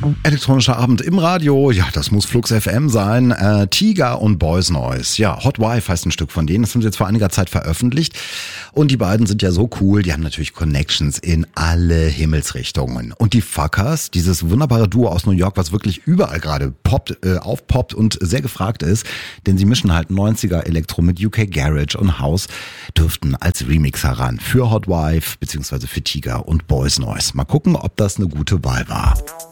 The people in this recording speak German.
Elektronischer Abend im Radio, ja, das muss Flux FM sein. Tiga und Boys Noise. Ja, Hot Wife heißt ein Stück von denen. Das haben sie jetzt vor einiger Zeit veröffentlicht. Und die beiden sind ja so cool, die haben natürlich Connections in alle Himmelsrichtungen. Und die Fuckers, dieses wunderbare Duo aus New York, was wirklich überall gerade aufpoppt und sehr gefragt ist, denn sie mischen halt 90er Elektro mit UK Garage und House, dürften als Remixer ran für Hot Wife beziehungsweise für Tiga und Boys Noise. Mal gucken, ob das eine gute Wahl war.